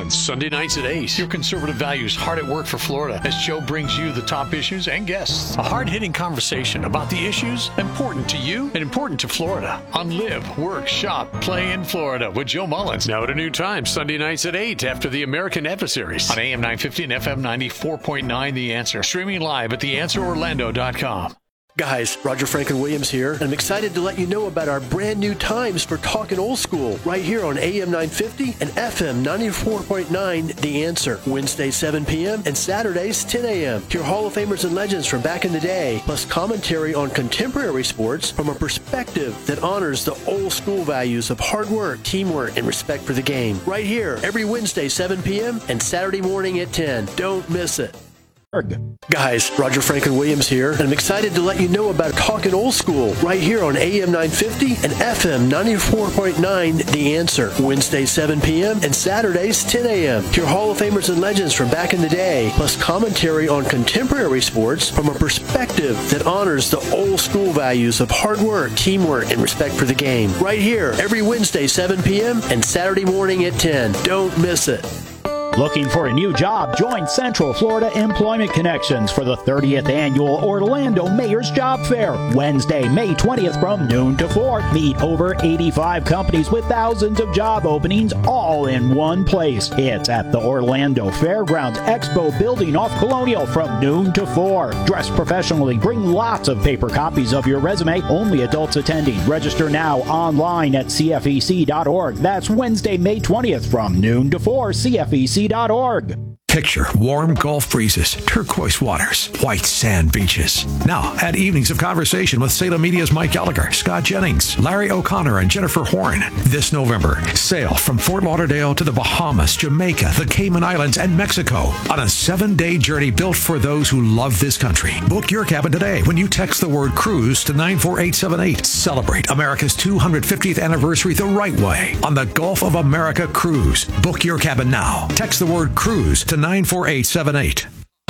Mullins, Sunday nights at 8. Your conservative values hard at work for Florida as Joe brings you the top issues and guests. A hard-hitting conversation about the issues important to you and important to Florida on Live, Work, Shop, Play in Florida with Joe Mullins. Now at a new time, Sunday nights at 8 after the American Adversaries on AM 950 and FM 94.9 The Answer. Streaming live at theanswerorlando.com. Guys, Roger Franklin Williams here, and I'm excited to let you know about our brand new times for Talkin' Old School right here on AM 950 and FM 94.9 The Answer. Wednesdays 7 p.m. and Saturdays 10 a.m. Hear Hall of Famers and legends from back in the day, plus commentary on contemporary sports from a perspective that honors the old school values of hard work, teamwork, and respect for the game. Right here, every Wednesday 7 p.m. and Saturday morning at 10. Don't miss it. Guys, Roger Franklin Williams here, and I'm excited to let you know about Talkin' Old School right here on AM 950 and FM 94.9 The Answer. Wednesdays 7 p.m. and Saturdays 10 a.m. Hear Hall of Famers and legends from back in the day, plus commentary on contemporary sports from a perspective that honors the old school values of hard work, teamwork, and respect for the game. Right here, every Wednesday 7 p.m. and Saturday morning at 10. Don't miss it. Looking for a new job? Join Central Florida Employment Connections for the 30th Annual Orlando Mayor's Job Fair. Wednesday, May 20th from noon to 4. Meet over 85 companies with thousands of job openings all in one place. It's at the Orlando Fairgrounds Expo Building off Colonial from noon to 4. Dress professionally. Bring lots of paper copies of your resume. Only adults attending. Register now online at CFEC.org. That's Wednesday, May 20th from noon to 4. CFEC.org. Picture warm Gulf breezes, turquoise waters, white sand beaches. Now, add evenings of conversation with Salem Media's Mike Gallagher, Scott Jennings, Larry O'Connor, and Jennifer Horn. This November, sail from Fort Lauderdale to the Bahamas, Jamaica, the Cayman Islands, and Mexico on a 7-day journey built for those who love this country. Book your cabin today when you text the word cruise to 94878. Celebrate America's 250th anniversary the right way on the Gulf of America Cruise. Book your cabin now. Text the word cruise to 94878.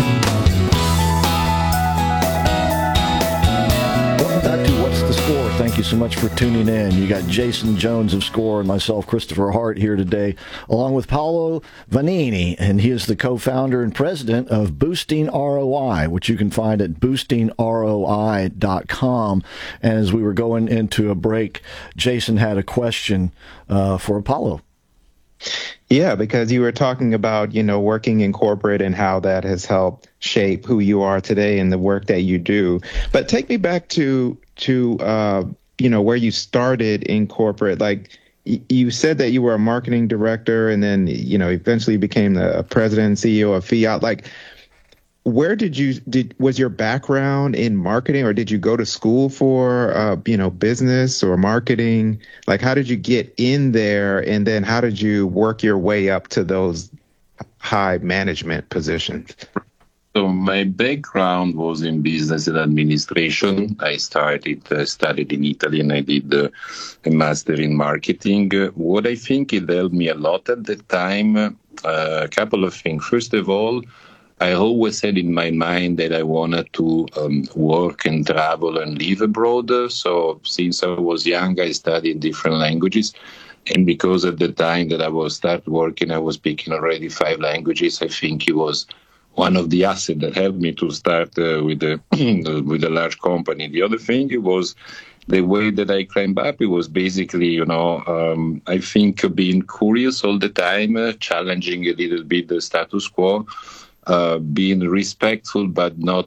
Welcome back to What's the Score? Thank you so much for tuning in. You got Jason Jones of Score and myself, Christopher Hart, here today, along with Paolo Vanini, and he is the co-founder and president of Boosting ROI, which you can find at boostingroi.com. And as we were going into a break, Jason had a question for Paolo. Yeah, because you were talking about, working in corporate and how that has helped shape who you are today and the work that you do. But take me back to where you started in corporate. Like you said that you were a marketing director and then, eventually became the president and CEO of Fiat. Like, where was your background in marketing, or did you go to school for, business or marketing? Like, how did you get in there? And then how did you work your way up to those high management positions? So my background was in business and administration. I studied in Italy, and I did a master in marketing. What I think it helped me a lot at the time, a couple of things. First of all, I always had in my mind that I wanted to work and travel and live abroad. So since I was young, I studied different languages. And because at the time that I was start working, I was speaking already 5 languages. I think it was one of the assets that helped me to start with a large company. The other thing, it was the way that I climbed up. It was basically, I think being curious all the time, challenging a little bit the status quo. Being respectful, but not,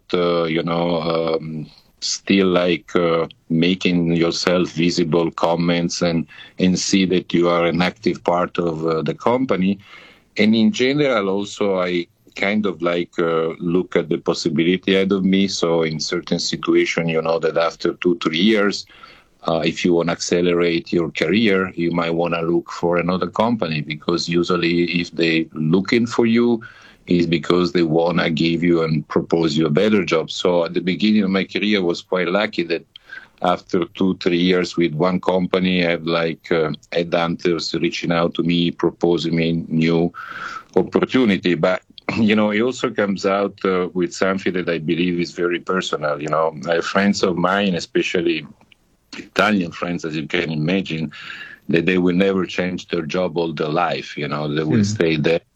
still making yourself visible, comments, and see that you are an active part of the company. And in general, also, I kind of look at the possibility ahead of me. So in certain situations, that after 2-3 years, if you want to accelerate your career, you might want to look for another company, because usually if they're looking for you, is because they want to give you and propose you a better job. So at the beginning of my career, I was quite lucky that after 2-3 years with one company, I had headhunters reaching out to me, proposing me new opportunity. But, it also comes out with something that I believe is very personal. I have friends of mine, especially Italian friends, as you can imagine, that they will never change their job all their life. They will stay there.